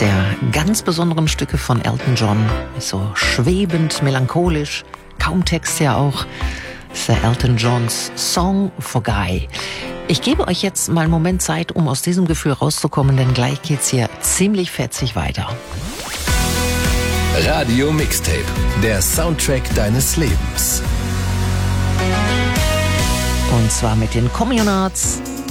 der ganz besonderen Stücke von Elton John. So schwebend, melancholisch, kaum Text ja auch. Sir Elton Johns Song for Guy. Ich gebe euch jetzt mal einen Moment Zeit, um aus diesem Gefühl rauszukommen, denn gleich geht's hier ziemlich fetzig weiter. Radio Mixtape, der Soundtrack deines Lebens. Und zwar mit den Communards.